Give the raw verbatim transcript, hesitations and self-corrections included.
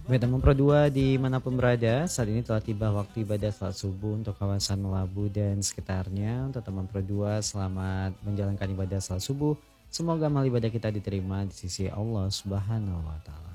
Oke teman Pro dua dimanapun berada, saat ini telah tiba waktu ibadah salat subuh untuk kawasan Melabu dan sekitarnya. Untuk teman Pro dua, selamat menjalankan ibadah salat subuh. Semoga amal ibadah kita diterima di sisi Allah Subhanahu wa taala.